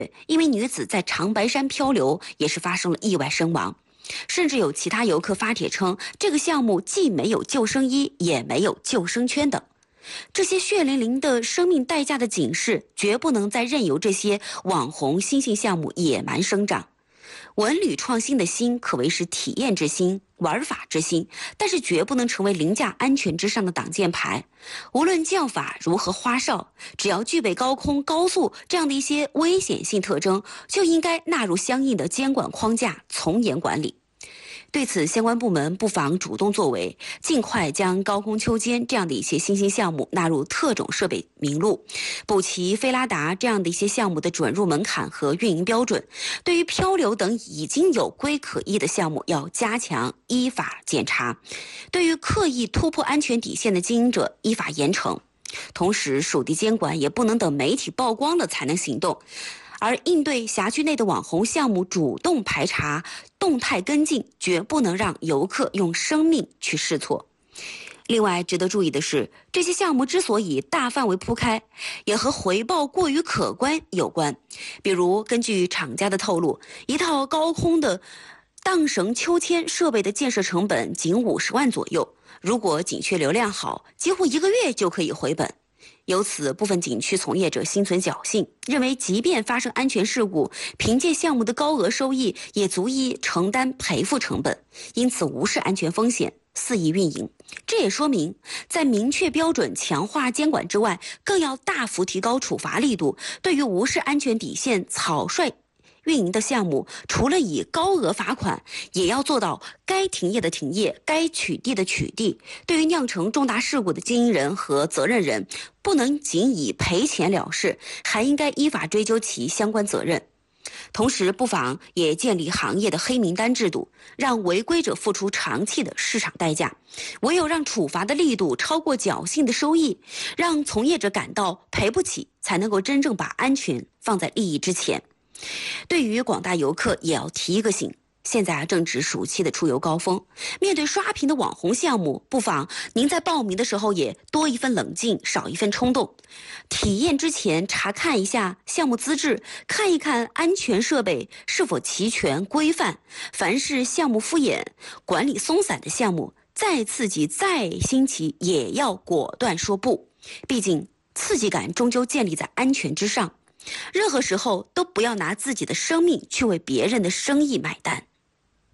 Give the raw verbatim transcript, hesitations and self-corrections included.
一名女子在长白山漂流，也是发生了意外身亡。甚至有其他游客发帖称，这个项目既没有救生衣，也没有救生圈等。这些血淋淋的生命代价的警示，绝不能再任由这些网红新兴项目野蛮生长。文旅创新的心可谓是体验之心、玩法之心，但是绝不能成为凌驾安全之上的挡箭牌。无论叫法如何花哨，只要具备高空、高速这样的一些危险性特征，就应该纳入相应的监管框架，从严管理。对此，相关部门不妨主动作为，尽快将高空秋千这样的一些新兴项目纳入特种设备名录，补齐菲拉达这样的一些项目的准入门槛和运营标准。对于漂流等已经有规可依的项目，要加强依法检查；对于刻意突破安全底线的经营者，依法严惩。同时，属地监管也不能等媒体曝光了才能行动。而应对辖区内的网红项目，主动排查、动态跟进，绝不能让游客用生命去试错。另外，值得注意的是，这些项目之所以大范围铺开，也和回报过于可观有关。比如，根据厂家的透露，一套高空的荡绳秋千设备的建设成本仅五十万左右，如果景区流量好，几乎一个月就可以回本。由此，部分景区从业者心存侥幸，认为即便发生安全事故，凭借项目的高额收益，也足以承担赔付成本，因此无视安全风险，肆意运营。这也说明，在明确标准、强化监管之外，更要大幅提高处罚力度。对于无视安全底线、草率运营的项目，除了以高额罚款，也要做到该停业的停业，该取缔的取缔。对于酿成重大事故的经营人和责任人，不能仅以赔钱了事，还应该依法追究其相关责任。同时，不妨也建立行业的黑名单制度，让违规者付出长期的市场代价。唯有让处罚的力度超过侥幸的收益，让从业者感到赔不起，才能够真正把安全放在利益之前。对于广大游客也要提一个醒，现在啊正值暑期的出游高峰，面对刷屏的网红项目，不妨您在报名的时候也多一份冷静，少一份冲动。体验之前查看一下项目资质，看一看安全设备是否齐全规范。凡是项目敷衍、管理松散的项目，再刺激再新奇，也要果断说不。毕竟刺激感终究建立在安全之上。任何时候都不要拿自己的生命去为别人的生意买单。